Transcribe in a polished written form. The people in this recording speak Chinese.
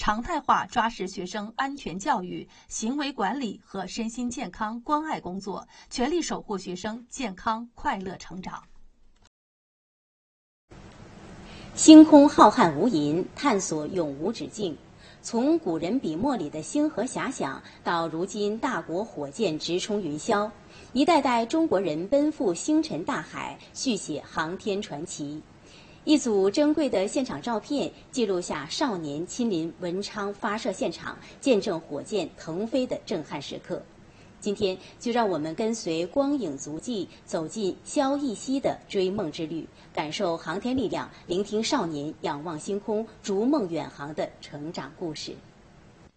常态化抓实学生安全教育、行为管理和身心健康关爱工作，全力守护学生健康快乐成长。 星空浩瀚无垠，探索永无止境。从古人笔墨里的星河遐想，到如今大国火箭直冲云霄，一代代中国人奔赴星辰大海，续写航天传奇。一组珍贵的现场照片记录下少年亲临文昌发射现场，见证火箭腾飞的震撼时刻。今天就让我们跟随光影足迹，走进萧逸熙的追梦之旅，感受航天力量，聆听少年仰望星空、逐梦远航的成长故事。